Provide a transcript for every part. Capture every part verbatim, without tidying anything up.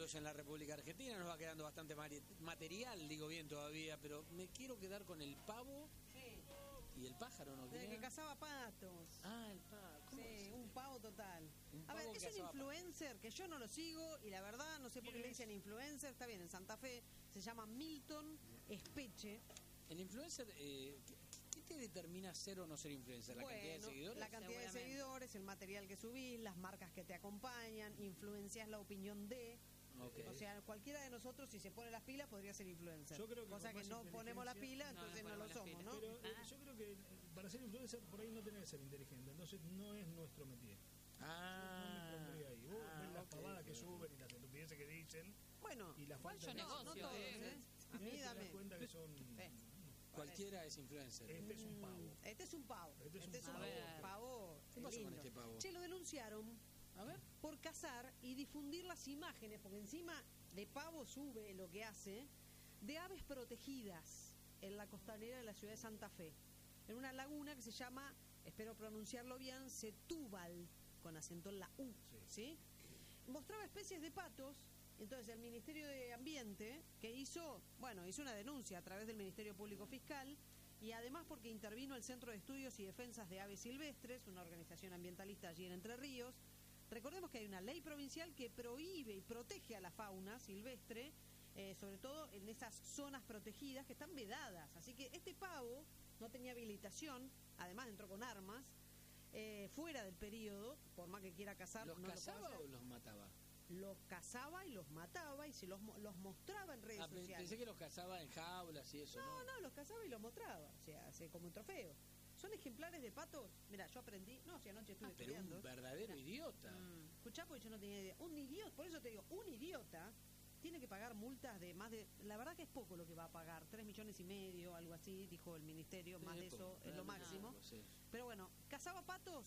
patos en la República Argentina, nos va quedando bastante material, digo bien todavía, pero me quiero quedar con el pavo. Sí. Y el pájaro, ¿no? El que cazaba patos. Ah, el pavo. Sí, es? un pavo total. Un a pavo ver, es un influencer que yo no lo sigo y la verdad no sé por qué le dicen influencer. Está bien, en Santa Fe se llama Milton Espeche. El influencer, eh, ¿qué, ¿qué te determina ser o no ser influencer? ¿La bueno, cantidad de seguidores? La cantidad de seguidores, el material que subís, las marcas que te acompañan, influencias la opinión de... Okay. O sea, cualquiera de nosotros, si se pone las pilas, podría ser influencer. Yo creo que Cosa que no ponemos las pilas, no, entonces no, no lo somos, pilas. ¿no? Pero eh, yo creo que para ser influencer, por ahí no tenés que ser inteligente. Entonces, no es nuestro métier. Ah, no me pondría ahí. Vos ah, ves las okay, pavadas que okay. suben y las estupideces que dicen. Bueno, y la falta yo de negocio, no todos, ¿eh? ¿eh? A mí te dame. das cuenta que son... ¿Eh? Cualquiera es influencer. Este es un pavo. Este es un pavo. Este es un, este es un pavo. pavo. pavo. ¿Qué pasó lindo. con este pavo? Che, lo denunciaron. A ver. Por cazar y difundir las imágenes, porque encima de pavo sube lo que hace, de aves protegidas en la costanera de la ciudad de Santa Fe, en una laguna que se llama, espero pronunciarlo bien, Setúbal, con acento en la U, ¿sí? ¿sí? Mostraba especies de patos. Entonces el Ministerio de Ambiente, que hizo, bueno, hizo una denuncia a través del Ministerio Público Fiscal, y además porque intervino el Centro de Estudios y Defensas de Aves Silvestres, una organización ambientalista allí en Entre Ríos. Recordemos que hay una ley provincial que prohíbe y protege a la fauna silvestre, eh, sobre todo en esas zonas protegidas que están vedadas. Así que este pavo no tenía habilitación, además entró con armas, eh, fuera del periodo, por más que quiera cazar. ¿Los no cazaba lo o los mataba? Los cazaba y los mataba y se los, los mostraba en redes ah, sociales. Pensé que los cazaba en jaulas y eso. No, no, no, los cazaba y los mostraba, o sea, hace como un trofeo. ¿Son ejemplares de patos? Mira, yo aprendí, no, si anoche estuve ah, pero estudiando. un verdadero Mirá. idiota. Mm. Escuchá, porque yo no tenía idea. Un idiota, por eso te digo, un idiota tiene que pagar multas de más de... La verdad que es poco lo que va a pagar, tres millones y medio, algo así, dijo el ministerio, Sí, más de poco, eso es lo máximo. Poco, sí. Pero bueno, cazaba patos,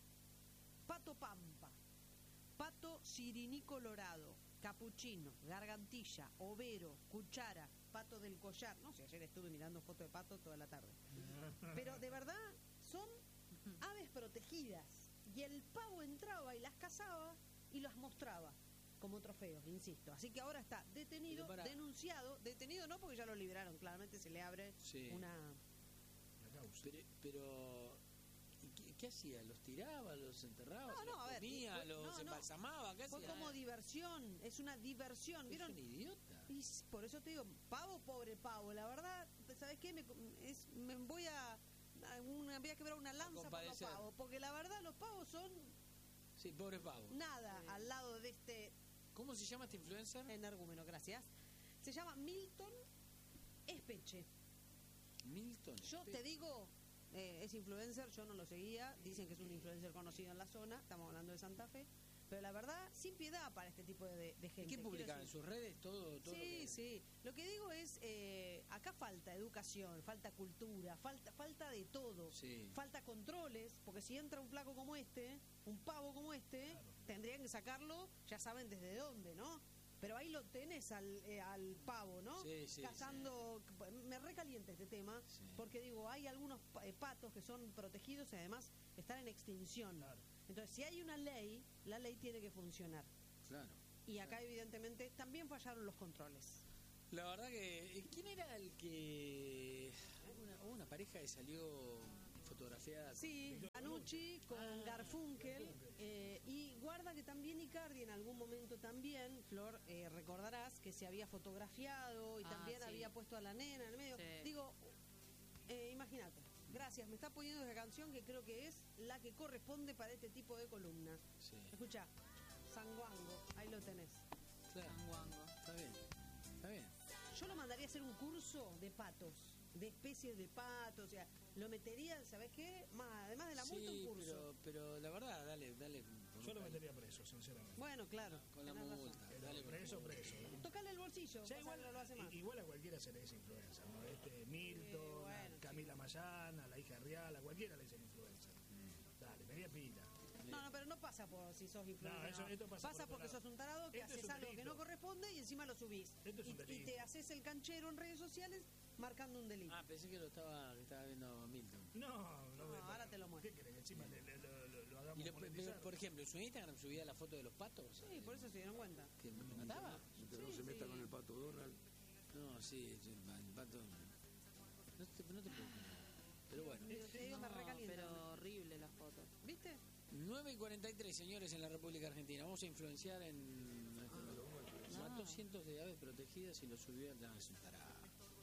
pato pampa, pato sirini colorado, capuchino, gargantilla, overo, cuchara, pato del collar. No sé, ayer estuve mirando fotos de pato toda la tarde. Pero de verdad son aves protegidas. Y el pavo entraba y las cazaba y las mostraba como trofeos, insisto. Así que ahora está detenido, para... denunciado. Detenido no porque ya lo liberaron, claramente se le abre sí. una... La causa. Pero... pero... ¿Qué, ¿Qué hacía? ¿Los tiraba? ¿Los enterraba? No, no, ¿Los a ver, comía? fue, ¿Los no, embalsamaba? ¿Qué fue hacía? como diversión, es una diversión. ¿Vieron? Es un idiota. Y por eso te digo, pavo, pobre pavo. La verdad, ¿sabes qué? Me, es, me voy a, a una, voy a quebrar una lanza por los pavos. Porque la verdad, los pavos son... Sí, pobre pavo. Nada sí. al lado de este... ¿Cómo se llama este influencer? Energúmeno, gracias. Se llama Milton Espeche. Milton Yo Espeche. te digo... Eh, es influencer, yo no lo seguía, dicen que es un influencer conocido en la zona, estamos hablando de Santa Fe, pero la verdad, sin piedad para este tipo de, de gente. ¿Qué publican en sus redes? Todo, todo sí, lo que... sí. Lo que digo es, eh, acá falta educación, falta cultura, falta falta de todo, sí. falta controles, porque si entra un flaco como este, un pavo como este, claro. tendrían que sacarlo, ya saben desde dónde, ¿no? Pero ahí lo tenés al, eh, al pavo, ¿no? Sí, sí, cazando. Sí. Me recalienta este tema, sí. porque digo, hay algunos patos que son protegidos y además están en extinción. Claro. Entonces, si hay una ley, la ley tiene que funcionar. Claro. Y acá, claro. evidentemente, también fallaron los controles. La verdad que... ¿Quién era el que...? Hubo una, hubo una pareja que salió fotografiada. Sí, Anucci con ah, Garfunkel. Eh, y guarda que también Icardi en algún momento también, Flor, eh, recordarás que se había fotografiado y ah, también sí. había puesto a la nena en el medio. Sí. Digo, eh, imagínate. Gracias, me está poniendo esa canción que creo que es la que corresponde para este tipo de columna. Sí. Escucha, Sanguango, ahí lo tenés. Claro. Sanguango. Está bien, está bien. Yo lo mandaría a hacer un curso de patos, de especies de patos, o sea, lo metería, ¿sabes qué? Más, además de la multa, sí, un curso. Pero, pero la verdad, dale, dale. Yo lo metería preso, sinceramente. Bueno, claro. Con la multa. Dale, preso, preso. Tocale el bolsillo, ya igual, no lo hace más. Igual a cualquiera se le dice influencer, ¿no? Este Milton, sí, bueno, Camila sí. Mayana, la hija real, a cualquiera le dicen influencer. Mm. Dale, media pila. No, no, pero no pasa por si sos influencer. No, eso, esto pasa, pasa por porque sos un tarado que esto haces algo que no corresponde y encima lo subís. Esto es un y, y te haces el canchero en redes sociales marcando un delito. Ah, pensé que lo estaba, que estaba viendo Milton. No, no, No, ahora te lo muestro. ¿Qué querés? Encima le, le, lo, lo, lo hagamos Y lo- monetizar. por ejemplo, en su Instagram subía la foto de los patos. Sí, por eso se dieron cuenta. ¿Que me mataba? Mientras no se meta con el pato Donald. No, sí, sí, el pato. No te, no te puedo creer. Pero bueno. Te te digo, me No, recalienta. pero horrible la foto. ¿Viste? nueve y cuarenta y tres, señores, en la República Argentina. Vamos a influenciar en. Mató cientos de aves protegidas y lo subió al no, es un tarado.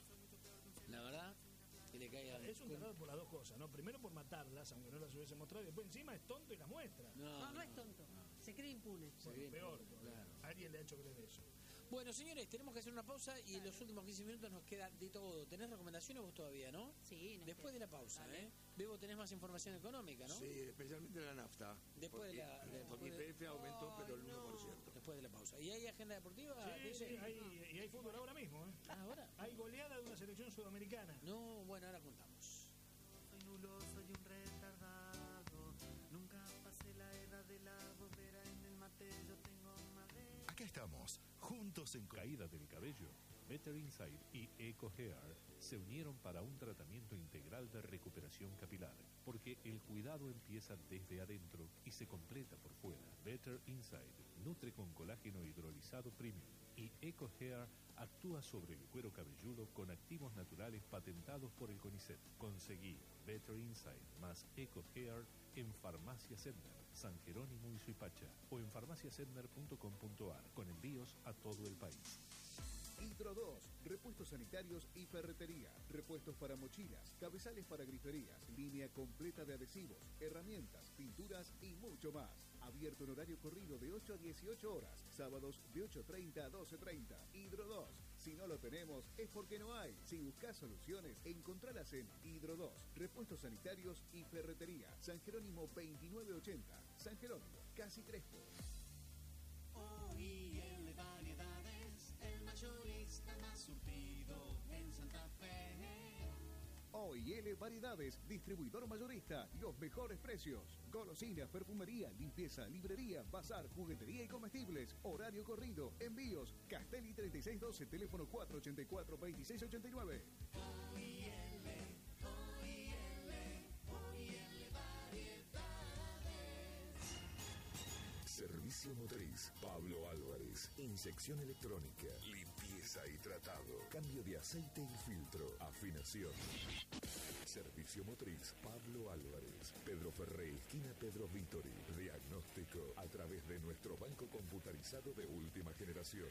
La verdad, que le caiga. Es un tarado por las dos cosas, ¿no? Primero por matarlas, aunque no las hubiese mostrado, y después encima es tonto y las muestra. No, No, no es tonto. Se cree impune. Se Bueno, ve peor. impune, todavía. claro. Alguien le ha hecho creer eso. Bueno, señores, tenemos que hacer una pausa y en los últimos quince minutos nos queda de todo. ¿Tenés recomendaciones vos todavía, no? Sí, Después de la pausa, ¿eh? Bebo, tenés más información económica, ¿no? Sí, especialmente la nafta. Después de la- Porque, de- porque después de- I P F aumentó, pero el uno por ciento. Después de la pausa. ¿Y hay agenda deportiva? Sí, Dice? sí, hay, y hay fútbol ahora mismo, ¿eh? Ah, ¿ahora? Hay goleada de una selección sudamericana. No, bueno, ahora contamos. Soy nulo, soy un retardado. Nunca pasé la edad de la bobera en el mate. Yo tengo madera. Acá estamos, juntos en caída del cabello. Better Inside y Eco Hair se unieron para un tratamiento integral de recuperación capilar, porque el cuidado empieza desde adentro y se completa por fuera. Better Inside nutre con colágeno hidrolizado premium y Eco Hair actúa sobre el cuero cabelludo con activos naturales patentados por el CONICET. Conseguí Better Inside más Eco Hair en Farmacia Sedner, San Jerónimo y Suipacha, o en farmacia sedner punto com punto ar, con envíos a todo el país. Hidro dos, repuestos sanitarios y ferretería, repuestos para mochilas, cabezales para griferías, línea completa de adhesivos, herramientas, pinturas y mucho más. Abierto en horario corrido de ocho a dieciocho horas, sábados de ocho treinta a doce treinta. Hidro dos, si no lo tenemos es porque no hay. Si buscas soluciones, encontralas en Hidro dos, repuestos sanitarios y ferretería, San Jerónimo veintinueve ochenta, San Jerónimo, casi Crespo. O I L Variedades, el mayorista más surtido en Santa Fe. O I L Variedades, distribuidor mayorista, los mejores precios. Golosinas, perfumería, limpieza, librería, bazar, juguetería y comestibles. Horario corrido, envíos. Castelli treinta y seis doce, teléfono cuatro ochenta y cuatro, veintiséis ochenta y nueve. O I L, O I L, O I L Variedades. Servicio motriz Pablo Álvarez. Inyección electrónica, limpieza y tratado, cambio de aceite y filtro, afinación. Servicio motriz Pablo Álvarez. Pedro Ferré, esquina Pedro Vítori. Diagnóstico a través de nuestro banco computarizado de última generación.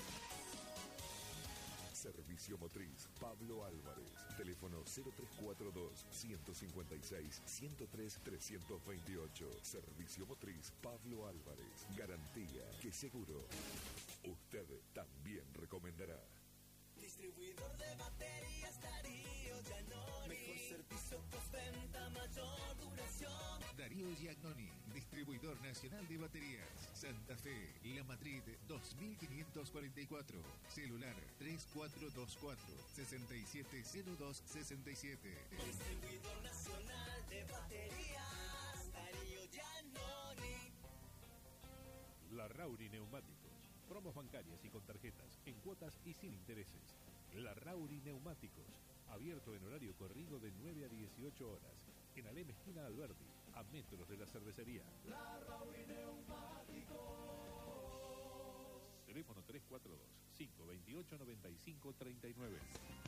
Servicio motriz Pablo Álvarez. Teléfono cero tres cuatro dos, uno cinco seis, uno cero tres, tres dos ocho. Servicio motriz Pablo Álvarez. Garantía que seguro usted también recomendará. Distribuidor de baterías Darío Giannoni. Mejor servicio, postventa, mayor duración. Darío Giannoni, distribuidor nacional de baterías. Santa Fe, La Madrid dos mil quinientos cuarenta y cuatro. Celular tres cuatro dos cuatro, seis siete cero dos seis siete. Distribuidor nacional de baterías Darío Giannoni. La Rauri Neumáticos. Promos bancarias y con tarjetas, en cuotas y sin intereses. La Rauri Neumáticos. Abierto en horario corrido de nueve a dieciocho horas. En Alem esquina Alberti, a metros de la cervecería. La Rauri Neumáticos. Teléfono tres cuatro dos, cinco dos ocho, nueve cinco tres nueve.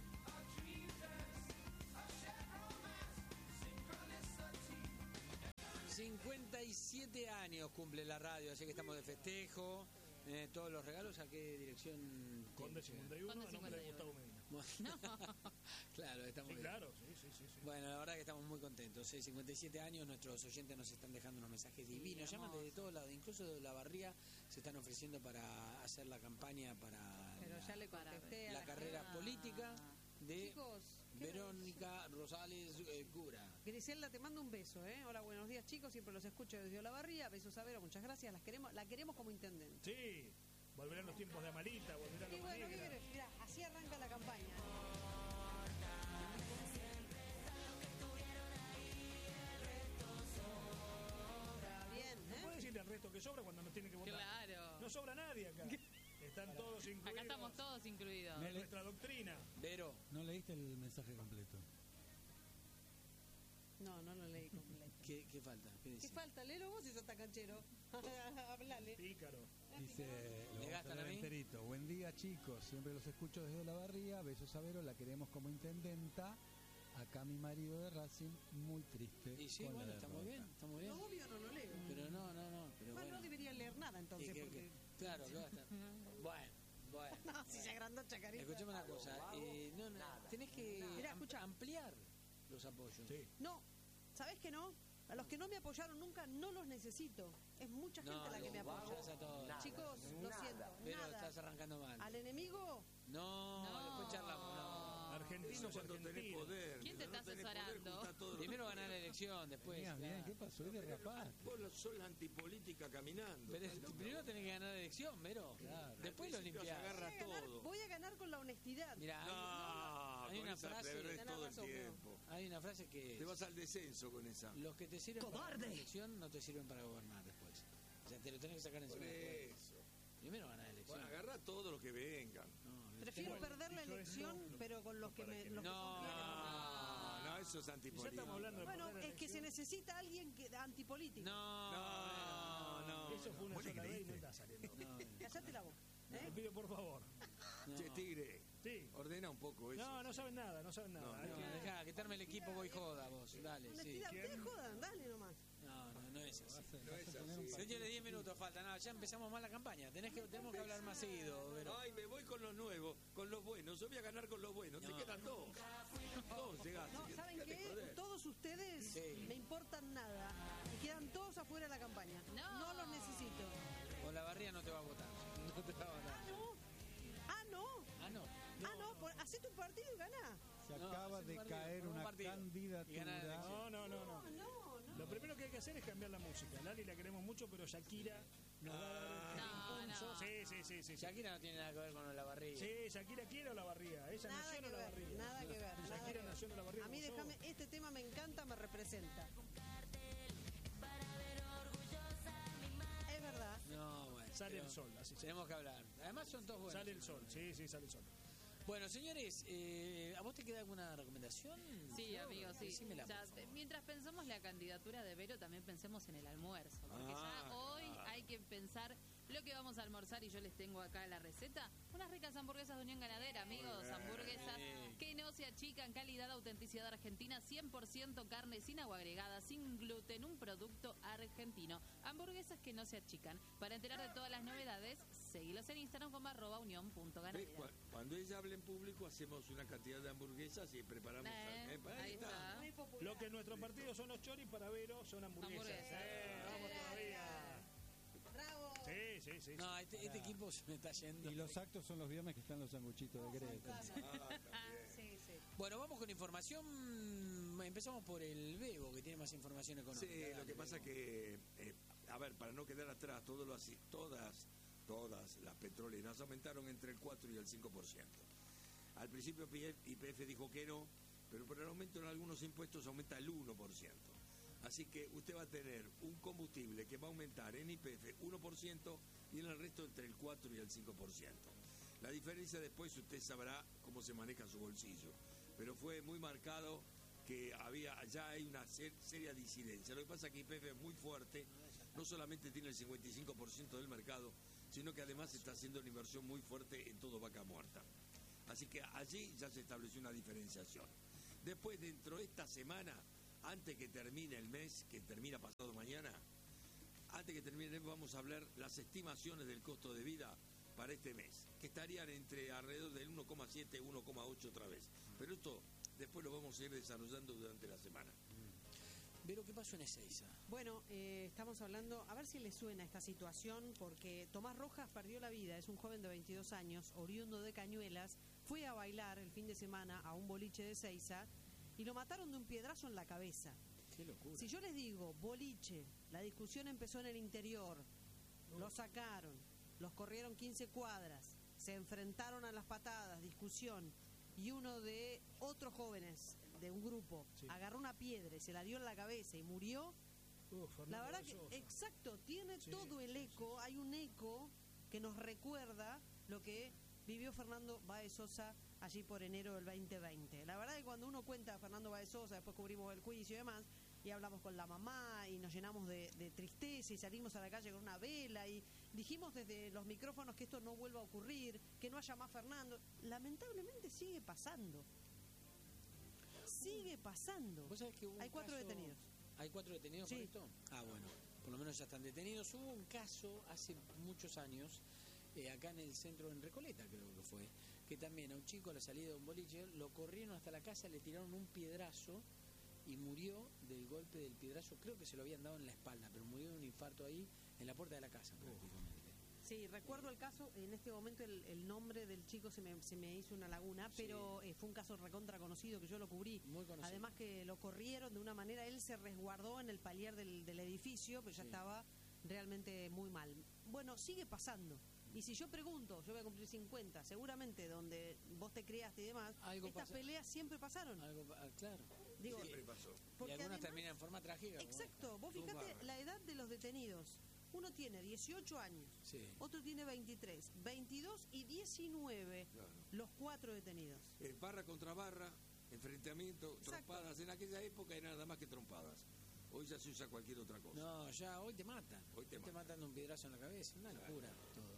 cincuenta y siete años cumple la radio, así que estamos de festejo. Eh, todos los regalos, ¿a qué dirección? Conde cincuenta y uno, Conde a nombre de cincuenta y Gustavo Medina. Claro, estamos Sí, bien. claro, sí, sí, sí, sí. Bueno, la verdad que estamos muy contentos. ¿eh? cincuenta y siete años, nuestros oyentes nos están dejando unos mensajes divinos. Llaman desde todos lados, incluso de la barría se están ofreciendo para hacer la campaña para Pero la, ya le contesté a la la carrera Ah. política de Chicos, ¿qué Verónica Rosales eh, Cura. Griselda, te mando un beso, ¿eh? Hola, buenos días, chicos. Siempre los escucho desde Olavarría. Besos a Vero, muchas gracias. Las queremos, la queremos como intendente. Sí, volverán los tiempos de Amalita, volverán Y los bueno, ¿qué negras. querés? Mirá, así arranca la campaña. Está bien, No ¿eh? puede decirle al resto que sobra cuando nos tiene que votar. Claro. No sobra nadie acá. Están todos incluidos. Acá estamos todos incluidos. En nuestra doctrina. Vero. No leíste el mensaje completo. No, no lo leí completo. ¿Qué, qué falta? ¿Qué ¿Qué dice? falta? Léelo vos si sos tan canchero. Hablale. Pícaro. Dice, lo ¿Me vamos a gastan a leer mí? enterito. Buen día, chicos. Siempre los escucho desde la barría. Besos a Vero, la queremos como intendenta. Acá mi marido de Racing, muy triste. Y sí, con la bueno, está muy derrota. bien, está muy bien. Lo obvio no lo leo. Pero no, no, no. Pero Bueno, bueno. no debería leer nada entonces. ¿Y qué- porque... qué? Claro, ¿qué va a estar? Bueno, bueno. No, si se agrandó Chacarita. Escuchame una cosa. Eh, no, no, tenés que Mirá, am- escucha. ampliar los apoyos. Sí. No, ¿sabés que no? A los que no me apoyaron nunca no los necesito. Es mucha gente No, la que me los apoya. vayas a todos. Chicos, lo siento. Pero nada. estás arrancando mal. Al enemigo, No, No. después charlamos. No. Argentinos, Eso cuando tenés argentinos. poder. ¿Quién te Cuando está no tenés poder, asesorando? juntá todos los- Primero ganar la elección, después. Bien, bien, claro. ¿qué pasó? Hoy derrapaste. Vos sos la antipolítica caminando. Pero Loco. primero tenés que ganar la elección, Vero. Después lo Al principio se limpiás. agarra voy a, ganar, todo. voy a ganar con la honestidad. Mira, No, hay, hay con una esa frase, plebre tenés todo el razón, Leo. tiempo. hay una frase que Te es, vas al descenso con esa. los que te sirven para ¡Cobarde! ganar la elección no te sirven para gobernar después. O sea, te lo tenés que sacar Por encima después. eso. Primero ganar la elección. Bueno, agarrá todo lo que vengan. No, Prefiero Bueno, perder la dicho elección, esto, pero con los que para me que- los que No. convienen. No, no, eso es Ya antipolítica. estamos hablando de Bueno, perder la es que se elección. necesita alguien que antipolítico. no, No, no. Eso fue una ¿Vos le sola vez y creíste? no está saliendo. no, Cállate la voz. Te ¿eh? pido por favor. no. Che, Tigre, Sí. ordena un poco eso. No, no saben nada, no saben nada. No, Hay No, que- dejá, que te arme el equipo, voy joda vos, dale, sí. Honestidad, ¿Quién? ustedes jodan, dale nomás. No, no, no es así. No es así. Señores, diez minutos faltan, no, ya empezamos mal la campaña, tenés que, tenemos que hablar más seguido, Vero. Ay, me voy con los nuevos, con los buenos. Yo voy a ganar con los buenos. No. Te quedan dos. Dos llegaste. No, ¿saben qué? Todos ustedes Sí. me importan nada. Y quedan todos afuera de la campaña. No. No los necesito. O la barría no te va a votar. No te va a votar. Ah, no. Ah, no. Ah, no. Por, hacete un partido y ganá. Se No, acaba hace de un partido, caer un una partido. Y ganar la candidatura. elección. No, no, no, no. No, no, no. Lo primero que hay que hacer es cambiar la música. Lali la queremos mucho, pero Shakira nos va a dar el No, impulso. no. Sí, sí, sí, sí. Sí, Shakira no tiene nada que ver con la barriga. sí, Shakira quiere o la barría. Ella Nada nació que en la ver, barría. nada que ver. nada que Shakira ver. nació en la barría. A mí como déjame, sos. este tema me encanta, me representa. Es verdad. No, bueno. Sale pero el sol, así se Tenemos que hablar. Además son todos buenos. Sale el sol, sí, sí, sale el sol. Bueno, señores, eh, ¿a vos te queda alguna recomendación? Sí, Flor? amigo, sí. Decímela, Ya, por favor. mientras pensamos la candidatura de Vero, también pensemos en el almuerzo. Porque Ah, ya hoy claro. hay que pensar lo que vamos a almorzar y yo les tengo acá la receta. Unas ricas hamburguesas de Unión Ganadera, amigos. Hamburguesas que no se achican, calidad, autenticidad argentina, cien por ciento carne sin agua agregada, sin gluten, un producto argentino. Hamburguesas que no se achican. Para enterar de todas las novedades, seguilos en Instagram como arroba unión punto ¿Ves? ganadera. Cu- Cuando ella habla en público, hacemos una cantidad de hamburguesas y preparamos. Eh, eh, ahí está. Muy popular. Lo que en nuestro partido son los choris, para Vero son hamburguesas. Hamburguesas. Eh, vamos todavía. Bravo. Sí, sí, sí. No, este, este equipo se me está yendo. Y los actos son los viernes que están los sanguchitos de Greta. Sí, sí. Bueno, vamos con información. Empezamos por el Bebo, que tiene más información económica. Sí, lo Dale, que pasa Bebo. que, eh, a ver, para no quedar atrás, todo lo así, todas, todas las petroleras aumentaron entre el cuatro y el cinco por ciento. Al principio Y P F dijo que no, pero por el aumento en algunos impuestos aumenta el uno por ciento. Así que usted va a tener un combustible que va a aumentar en Y P F uno por ciento y en el resto entre el cuatro y el cinco por ciento. La diferencia después usted sabrá cómo se maneja su bolsillo, pero fue muy marcado que había ya hay una ser, seria disidencia. Lo que pasa es que Y P F es muy fuerte, no solamente tiene el cincuenta y cinco por ciento del mercado, sino que además está haciendo una inversión muy fuerte en todo Vaca Muerta. Así que allí ya se estableció una diferenciación. Después, dentro de esta semana, antes que termine el mes, que termina pasado mañana, antes que termine el mes vamos a hablar las estimaciones del costo de vida para este mes, que estarían entre alrededor del uno coma siete y uno coma ocho otra vez. Pero esto después lo vamos a ir desarrollando durante la semana. Vero, ¿qué pasó en Ezeiza? Bueno, eh, estamos hablando, a ver si le suena esta situación, porque Tomás Rojas perdió la vida, es un joven de veintidós años, oriundo de Cañuelas, fue a bailar el fin de semana a un boliche de Ezeiza y lo mataron de un piedrazo en la cabeza. Qué locura. Si yo les digo boliche, la discusión empezó en el interior, lo sacaron, los corrieron quince cuadras, se enfrentaron a las patadas, discusión, y uno de otros jóvenes de un grupo Sí. agarró una piedra y se la dio en la cabeza y murió. Uf, La Fernando verdad que, Sosa. exacto, tiene Sí, todo el sí, eco, hay un eco que nos recuerda lo que vivió Fernando Báez Sosa allí por enero del veinte veinte. La verdad es que cuando uno cuenta a Fernando Báez Sosa, después cubrimos el juicio y demás, y hablamos con la mamá y nos llenamos de, de tristeza y salimos a la calle con una vela y dijimos desde los micrófonos que esto no vuelva a ocurrir, que no haya más Fernando. Lamentablemente sigue pasando. Sigue pasando. ¿Vos sabés que hubo Hay un cuatro caso- detenidos. ¿Hay cuatro detenidos Sí. por esto? Ah, bueno, por lo menos ya están detenidos. Hubo un caso hace muchos años, eh, acá en el centro, en Recoleta creo que fue, que también a un chico a la salida de un boliche lo corrieron hasta la casa, le tiraron un piedrazo y murió del golpe del piedrazo. Creo que se lo habían dado en la espalda, pero murió de un infarto ahí en la puerta de la casa prácticamente. Sí, recuerdo el caso, en este momento el, el nombre del chico se me, se me hizo una laguna, pero eh, fue un caso recontra conocido que yo lo cubrí. Muy conocido. Además que lo corrieron de una manera, él se resguardó en el palier del, del edificio, pero ya Sí. estaba realmente muy mal. Bueno, sigue pasando. Y si yo pregunto, yo voy a cumplir cincuenta, seguramente donde vos te criaste y demás, Algo estas pasa- peleas siempre pasaron. Algo, ah, claro. Digo, Siempre pasó. Y porque algunas además- terminan en forma trágica. como Exacto, esta. vos Tú fijate bárbaro. la edad de los detenidos. Uno tiene dieciocho años, Sí. otro tiene veintitrés, veintidós y diecinueve, Claro. los cuatro detenidos. Eh, barra contra barra, enfrentamiento, Exacto. trompadas. En aquella época era nada más que trompadas. Hoy ya se usa cualquier otra cosa. No, ya hoy te matan. Hoy te matan. matan de un piedrazo en la cabeza. Una locura todo.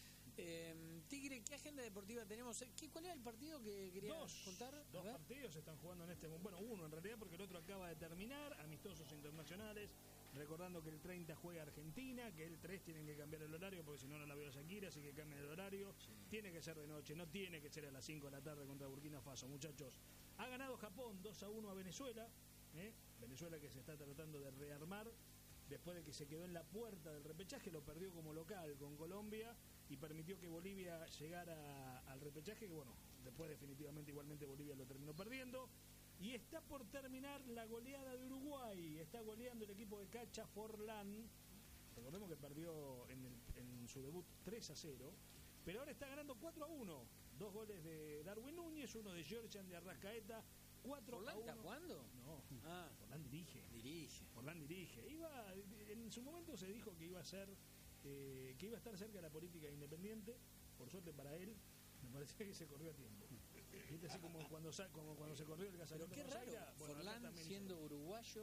Eh, Tigre, ¿qué agenda deportiva tenemos? ¿Qué, ¿Cuál era el partido que querías Dos, contar? A dos ver. partidos se están jugando en este momento. Bueno, uno en realidad, porque el otro acaba de terminar. Amistosos internacionales. Recordando que el treinta juega Argentina, que el tres tienen que cambiar el horario, porque si no, no la veo Shakira, así que cambien el horario. Tiene que ser de noche, no tiene que ser a las cinco de la tarde contra Burkina Faso, muchachos. Ha ganado Japón dos a uno a Venezuela. ¿eh? Venezuela que se está tratando de rearmar. Después de que se quedó en la puerta del repechaje, lo perdió como local con Colombia y permitió que Bolivia llegara al repechaje, que bueno, después definitivamente igualmente Bolivia lo terminó perdiendo. Y está por terminar la goleada de Uruguay, está goleando el equipo de Cacha Forlán. Recordemos que perdió en, el- en su debut tres a cero, pero ahora está ganando cuatro a uno. Dos goles de Darwin Núñez, uno de Georgian de Arrascaeta, cuatro a ¿Forlán está uno. jugando? No, Ah, Forlán dirige. dirige. Forlán dirige. Iba, en su momento se dijo que iba a ser, eh, que iba a estar cerca de la política independiente. Por suerte para él, me parece que se corrió a tiempo. ¿Viste? Así como cuando, sa- como cuando se corrió el Pero casamiento qué con raro. Zaira. Bueno, acá Forlán también siendo hizo- uruguayo,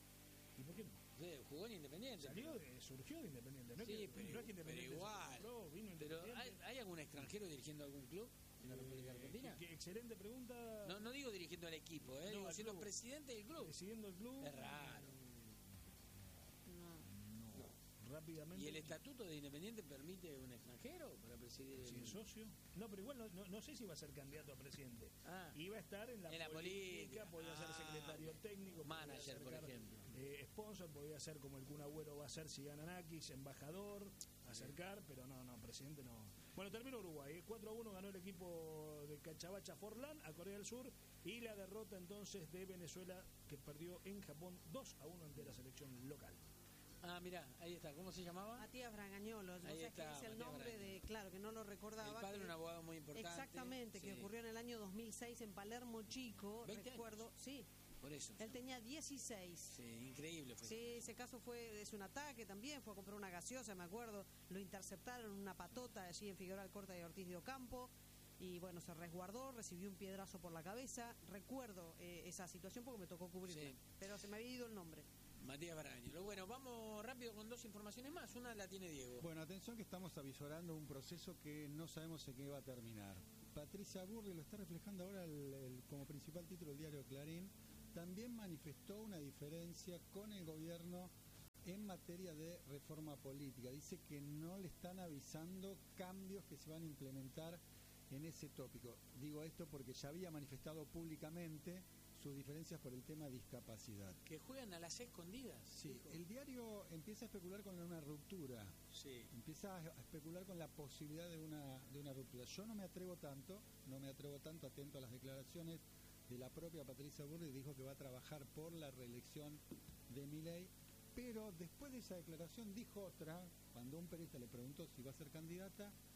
¿Y por qué no? eh, jugó en Independiente. Salió de, surgió de Independiente. No es Sí, que, pero- no es que Independiente pero se igual. compró, vino Pero Independiente. ¿hay, ¿hay algún extranjero dirigiendo algún club en la República Eh, Argentina? qué- qué excelente pregunta. No, no digo dirigiendo al equipo, eh, No, digo al siendo club. presidente del club. Presidiendo el club. Es raro. No. Rápidamente. ¿Y el estatuto de Independiente permite un extranjero para presidir Si el... es socio. No, pero igual no, no, no sé si va a ser candidato a presidente. Ah, Iba a estar en la, En la política. podía ser Ah, secretario técnico, podía manager, por acercar, ejemplo. eh, sponsor, podía ser como el Kun Agüero va a ser si gana Nakis, embajador, acercar, pero no, no, presidente no. Bueno, terminó Uruguay, eh, cuatro a uno ganó el equipo de Cachavacha Forlán a Corea del Sur y la derrota entonces de Venezuela que perdió en Japón dos a uno ante la selección local. Ah, mirá, ahí está. ¿Cómo se llamaba? Matías Bragañolos, o Ahí sea está, que es el Matías nombre de, Bragañolos. claro, que no lo recordaba. El padre que- un abogado muy importante. Exactamente, que Sí. ocurrió en el año dos mil seis en Palermo Chico, veinte recuerdo, sí, Por eso. él tenía dieciséis. Sí, increíble fue. Sí, ese caso fue, es un ataque también, fue a comprar una gaseosa, me acuerdo, lo interceptaron en una patota allí en Figueroa Alcorta de Ortiz de Ocampo, y bueno, se resguardó, recibió un piedrazo por la cabeza, recuerdo eh, esa situación porque me tocó cubrirla, Sí. pero se me había ido el nombre. Matías Baraño. Bueno, vamos rápido con dos informaciones más. Una la tiene Diego. Bueno, atención que estamos avisorando un proceso que no sabemos en qué va a terminar. Patricia Burri lo está reflejando ahora el- el- como principal título del diario Clarín. También manifestó una diferencia con el gobierno en materia de reforma política. Dice que no le están avisando cambios que se van a implementar en ese tópico. Digo esto porque ya había manifestado públicamente sus diferencias por el tema discapacidad. Que juegan a las escondidas. Sí, dijo. el diario empieza a especular con una ruptura. Sí. Empieza a especular con la posibilidad de una de una ruptura. Yo no me atrevo tanto, no me atrevo tanto, atento a las declaraciones de la propia Patricia Burri, dijo que va a trabajar por la reelección de Milei, pero después de esa declaración dijo otra, cuando un periodista le preguntó si va a ser candidata,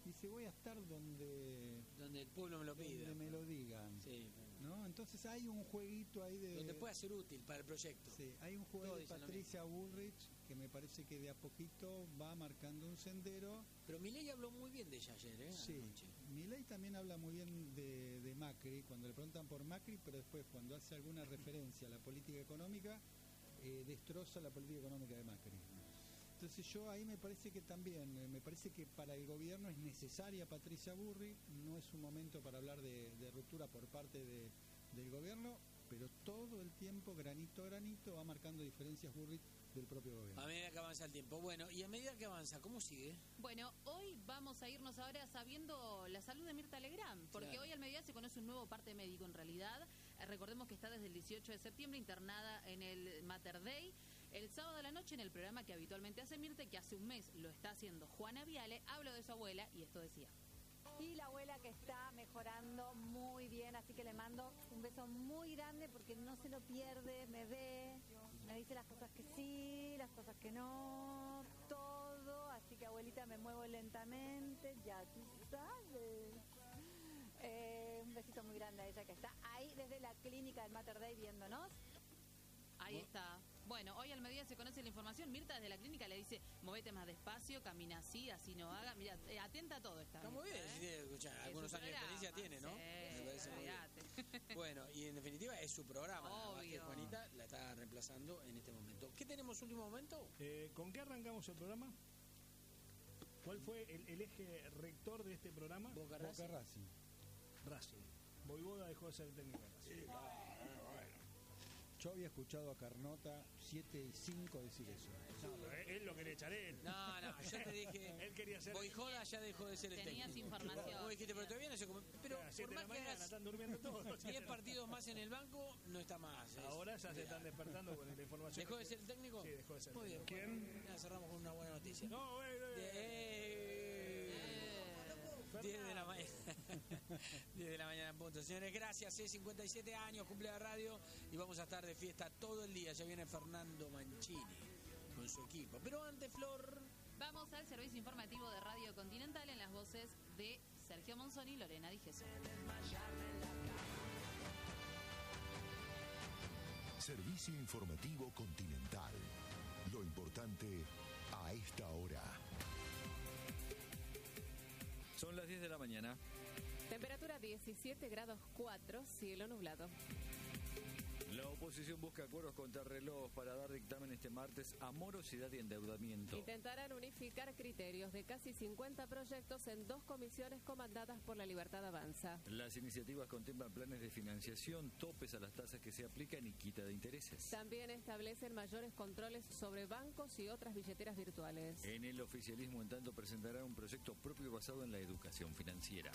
dice voy a estar donde donde el pueblo me lo pida, donde me lo digan, sí, ¿no? Entonces hay un jueguito ahí de donde pueda ser útil para el proyecto. Sí, hay un juego de Patricia Bullrich que me parece que de a poquito va marcando un sendero. Pero Milei habló muy bien de ella ayer, ¿eh? Sí, Milei también habla muy bien de, de Macri cuando le preguntan por Macri, pero después cuando hace alguna referencia a la política económica eh, destroza la política económica de Macri. Entonces yo ahí me parece que también, eh, me parece que para el gobierno es necesaria Patricia Bullrich, no es un momento para hablar de, de ruptura por parte de, del gobierno, pero todo el tiempo, granito a granito, va marcando diferencias Bullrich del propio gobierno. A medida que avanza el tiempo. Bueno, y a medida que avanza, ¿cómo sigue? Bueno, hoy vamos a irnos ahora sabiendo la salud de Mirta Legrand, porque claro. hoy al mediodía se conoce un nuevo parte médico en realidad. Eh, recordemos que está desde el dieciocho de septiembre internada en el Mater Dei. El sábado de la noche, en el programa que habitualmente hace Mirta, que hace un mes lo está haciendo Juana Viale, habló de su abuela y esto decía. Y la abuela que está mejorando muy bien, así que le mando un beso muy grande porque no se lo pierde, me ve, me dice las cosas que sí, las cosas que no, todo, así que abuelita me muevo lentamente, ya tú sabes. Eh, un besito muy grande a ella que está ahí desde la clínica del Mater Dei viéndonos. Ahí está. Bueno, hoy al mediodía se conoce la información. Mirta desde la clínica le dice, movete más despacio, camina así, así no haga. Mira, eh, atenta a todo esta. Está muy bien, ¿eh? sí, escucha, algunos años de experiencia tiene, ¿no? Sí, Me parece muy bien. Bueno, y en definitiva es su programa, nada más que Juanita la está reemplazando en este momento. ¿Qué tenemos último momento? Eh, ¿Con qué arrancamos el programa? ¿Cuál fue el, el eje rector de este programa? Boca Boca Racing. Racing. Voivoda dejó de ser el técnico de Racing. Sí. Yo había escuchado a Carnota siete y cinco decir eso. No, pero él lo quería echar él. No, no, yo te dije. Él quería ser. Voivoda ya dejó de ser el técnico. Tenías información. Vos dijiste, pero todavía no se come. Pero A las por siete de más la que mañana hagas están durmiendo todos. diez partidos más en el banco, no está más. Es- Ahora ya se están despertando con la información. ¿Dejó de ser el técnico? Sí, dejó de ser. Muy bien. ¿Quién? Ya cerramos con una buena noticia. No, güey, güey. Eh, diez de la mañana. diez de la mañana en punto. Señores, gracias. Eh, cincuenta y siete años, cumple la radio y vamos a estar de fiesta todo el día. Ya viene Fernando Mancini con su equipo. Pero antes, Flor. Vamos al servicio informativo de Radio Continental en las voces de Sergio Monzón y Lorena Di Jesús. Servicio informativo Continental. Lo importante a esta hora. Son las diez de la mañana. Temperatura diecisiete grados cuatro, cielo nublado. La oposición busca acuerdos contra reloj para dar dictamen este martes a morosidad y endeudamiento. Intentarán unificar criterios de casi cincuenta proyectos en dos comisiones comandadas por La Libertad Avanza. Las iniciativas contemplan planes de financiación, topes a las tasas que se aplican y quita de intereses. También establecen mayores controles sobre bancos y otras billeteras virtuales. En el oficialismo, en tanto, presentarán un proyecto propio basado en la educación financiera.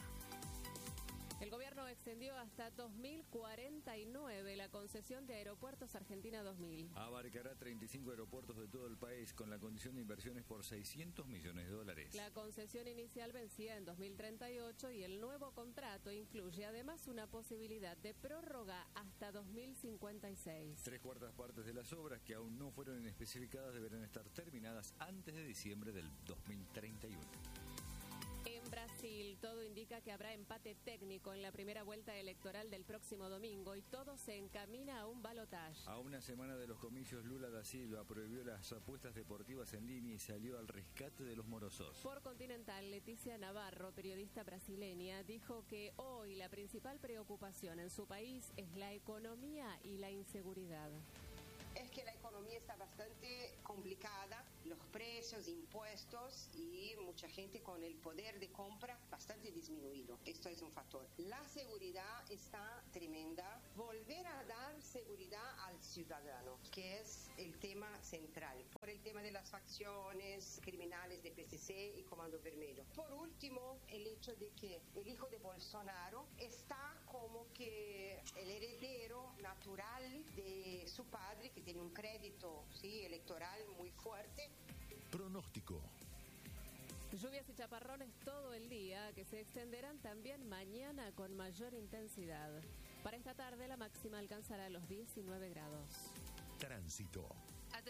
El gobierno extendió hasta dos mil cuarenta y nueve la concesión de Aeropuertos Argentina dos mil. Abarcará treinta y cinco aeropuertos de todo el país con la condición de inversiones por seiscientos millones de dólares. La concesión inicial vencía en dos mil treinta y ocho y el nuevo contrato incluye además una posibilidad de prórroga hasta dos mil cincuenta y seis. Tres cuartas partes de las obras que aún no fueron especificadas deberán estar terminadas antes de diciembre del dos mil treinta y uno. En Brasil, todo indica que habrá empate técnico en la primera vuelta electoral del próximo domingo y todo se encamina a un balotaje. A una semana de los comicios, Lula da Silva prohibió las apuestas deportivas en línea y salió al rescate de los morosos. Por Continental, Leticia Navarro, periodista brasileña, dijo que hoy la principal preocupación en su país es la economía y la inseguridad. Es que la economía está bastante complicada, los precios, impuestos y mucha gente con el poder de compra bastante disminuido. Esto es un factor. La seguridad está tremenda. Volver a dar seguridad al ciudadano, que es el tema central. Por el tema de las facciones criminales de P C C y Comando Vermelho. Por último, el hecho de que el hijo de Bolsonaro está como que el heredero natural de su padre, que tiene un crédito, sí, electoral muy fuerte. Pronóstico. Lluvias y chaparrones todo el día que se extenderán también mañana con mayor intensidad. Para esta tarde la máxima alcanzará los diecinueve grados. Tránsito. Atención.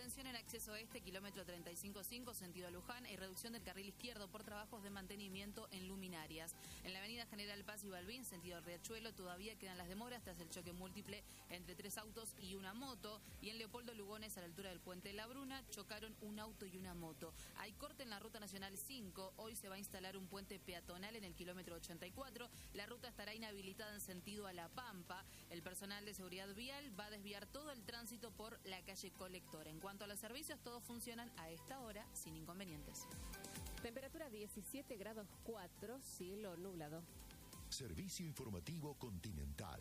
Manutención en acceso este, kilómetro treinta y cinco punto cinco, sentido a Luján, y reducción del carril izquierdo por trabajos de mantenimiento en luminarias. En la avenida General Paz y Balbín, sentido Riachuelo, todavía quedan las demoras tras el choque múltiple entre tres autos y una moto. Y en Leopoldo Lugones, a la altura del puente de la Bruna, chocaron un auto y una moto. Hay corte en la ruta nacional cinco. Hoy se va a instalar un puente peatonal en el kilómetro ochenta y cuatro. La ruta estará inhabilitada en sentido a La Pampa. El personal de seguridad vial va a desviar todo el tránsito por la calle Colector. En cuanto a los servicios, todos funcionan a esta hora sin inconvenientes. Temperatura diecisiete grados cuatro, cielo nublado. Servicio informativo Continental.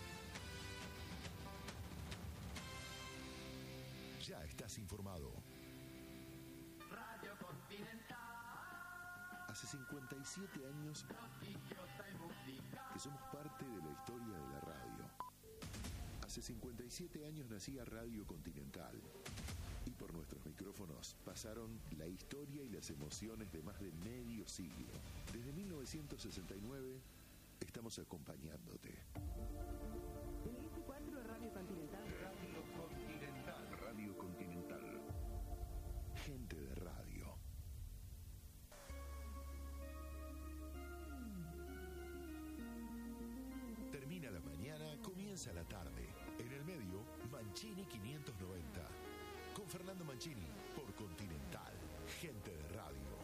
Ya estás informado. Radio Continental. Hace cincuenta y siete años que somos parte de la historia de la radio. Hace cincuenta y siete años nacía Radio Continental. Y por nuestros micrófonos pasaron la historia y las emociones de más de medio siglo. Desde mil novecientos sesenta y nueve estamos acompañándote. El F cuatro Radio Continental. Radio Continental. Radio Continental. Gente de radio. Termina la mañana, comienza la tarde. En el medio, Mancini quinientos noventa. Con Fernando Mancini, por Continental. Gente de radio.